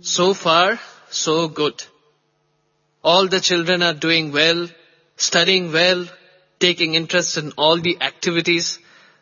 So far, so good. All the children are doing well, studying well, taking interest in all the activities.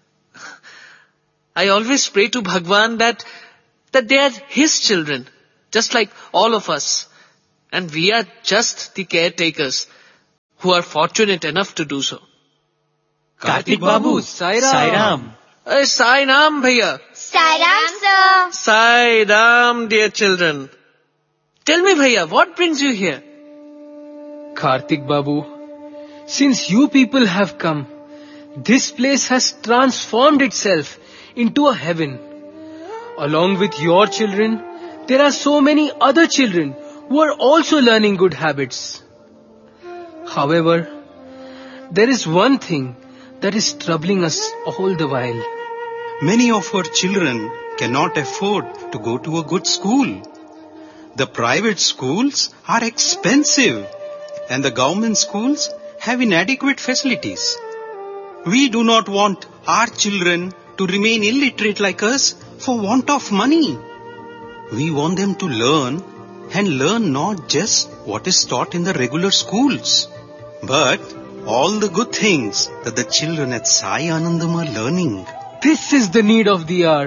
I always pray to Bhagwan that they are his children, just like all of us. And we are just the caretakers who are fortunate enough to do so. Kartik Babu, Sai Ram. Sai Ram, bhaiya. Sai Ram, sir. Sai Ram, dear children. Tell me, bhaiya, what brings you here? Kartik Babu, since you people have come, this place has transformed itself into a heaven. Along with your children, there are so many other children who are also learning good habits. However, there is one thing that is troubling us all the while. Many of our children cannot afford to go to a good school. The private schools are expensive and the government schools have inadequate facilities. We do not want our children to remain illiterate like us for want of money. We want them to learn and learn not just what is taught in the regular schools, but all the good things that the children at Sai Anandam are learning. This is the need of the hour.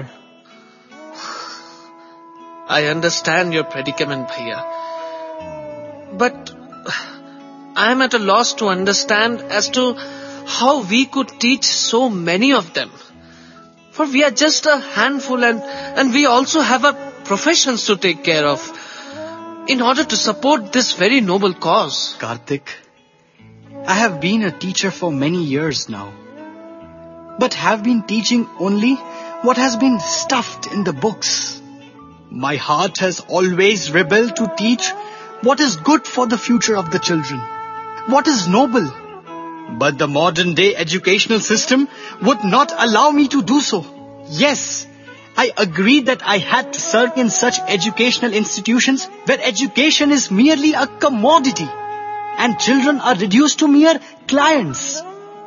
I understand your predicament, bhaiya. But I am at a loss to understand as to how we could teach so many of them. For we are just a handful and we also have our professions to take care of in order to support this very noble cause. Kartik, I have been a teacher for many years now, but have been teaching only what has been stuffed in the books. My heart has always rebelled to teach what is good for the future of the children, what is noble. But the modern day educational system would not allow me to do so. Yes, I agree that I had to serve in such educational institutions where education is merely a commodity and children are reduced to mere clients.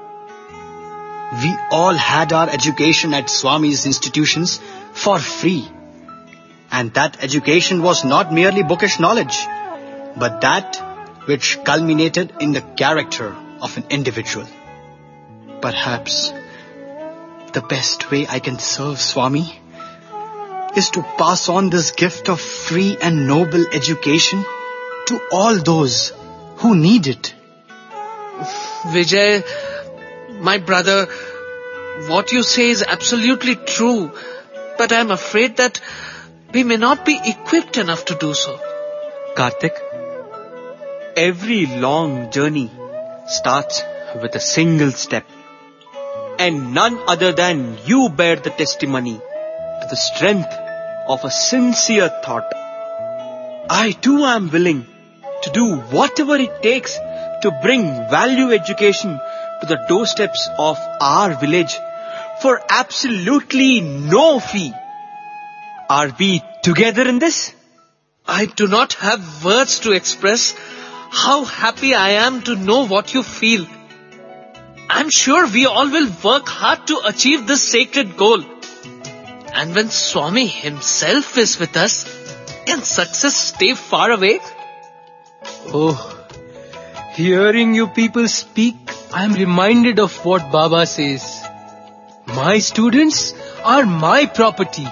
We all had our education at Swami's institutions for free. And that education was not merely bookish knowledge, but that which culminated in the character of an individual. Perhaps the best way I can serve Swami is to pass on this gift of free and noble education to all those who need it. Vijay, my brother, what you say is absolutely true, but I am afraid that we may not be equipped enough to do so. Kartik, every long journey starts with a single step. And none other than you bear the testimony to the strength of a sincere thought. I too am willing to do whatever it takes to bring value education to the doorsteps of our village for absolutely no fee. Are we together in this? I do not have words to express how happy I am to know what you feel. I'm sure we all will work hard to achieve this sacred goal. And when Swami himself is with us, can success stay far away? Oh, hearing you people speak, I am reminded of what Baba says. My students are my property.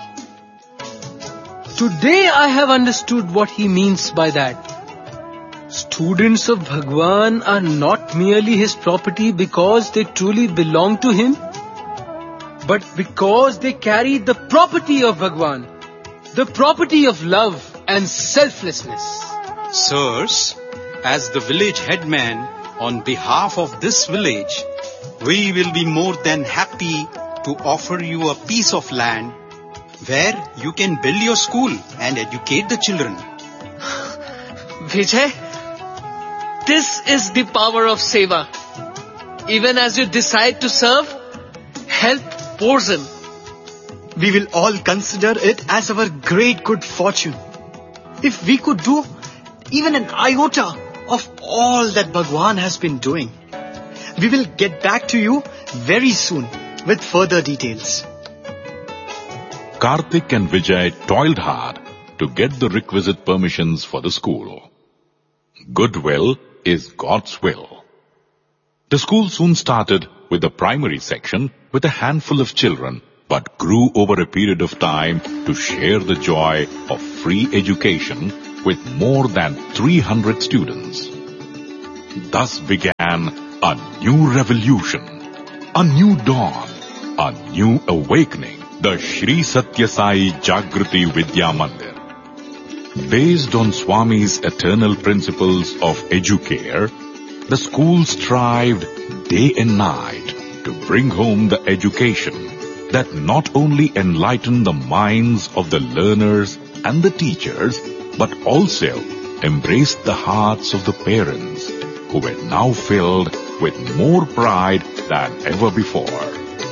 Today I have understood what he means by that. Students of Bhagwan are not merely his property because they truly belong to him, but because they carry the property of Bhagwan, the property of love and selflessness. Sirs, as the village headman, on behalf of this village, we will be more than happy to offer you a piece of land where you can build your school and educate the children. Vijay, this is the power of Seva. Even as you decide to serve, help pours in. We will all consider it as our great good fortune. If we could do even an iota of all that Bhagwan has been doing, we will get back to you very soon with further details. Kartik and Vijay toiled hard to get the requisite permissions for the school. Goodwill is God's will. The school soon started with the primary section with a handful of children, but grew over a period of time to share the joy of free education with more than 300 students. Thus began a new revolution, a new dawn, a new awakening, the Shri Satya Sai Jagrati Vidya Mandir. Based on Swami's eternal principles of educare, the school strived day and night to bring home the education that not only enlightened the minds of the learners and the teachers, but also embraced the hearts of the parents, who were now filled with more pride than ever before.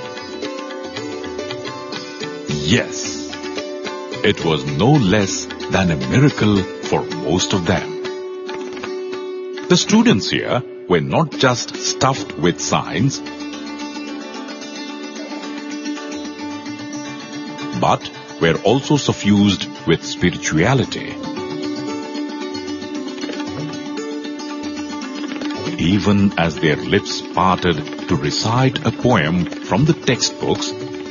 Yes, it was no less than a miracle for most of them. The students here were not just stuffed with science, but were also suffused with spirituality. Even as their lips parted to recite a poem from the textbooks,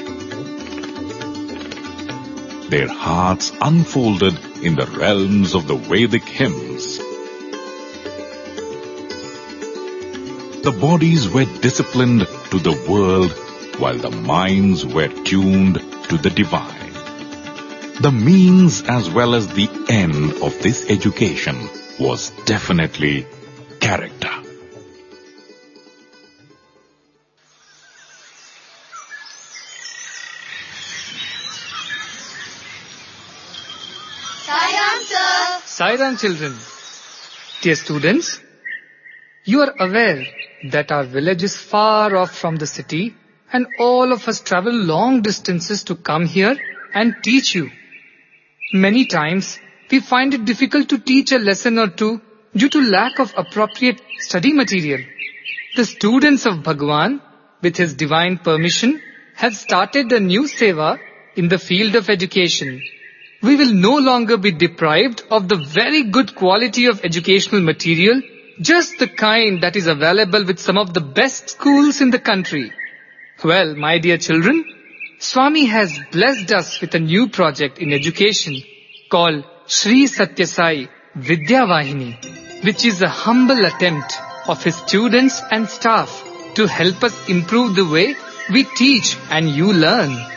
their hearts unfolded in the realms of the Vedic hymns. The bodies were disciplined to the world, while the minds were tuned to the divine. The means as well as the end of this education was definitely character. Sairam, sir. Sairam, children. Dear students, you are aware that our village is far off from the city, and all of us travel long distances to come here and teach you. Many times, we find it difficult to teach a lesson or two due to lack of appropriate study material. The students of Bhagwan, with his divine permission, have started a new seva in the field of education. We will no longer be deprived of the very good quality of educational material, just the kind that is available with some of the best schools in the country. Well, my dear children, Swami has blessed us with a new project in education called Shri Satya Sai Vidya Vahini, which is a humble attempt of his students and staff to help us improve the way we teach and you learn.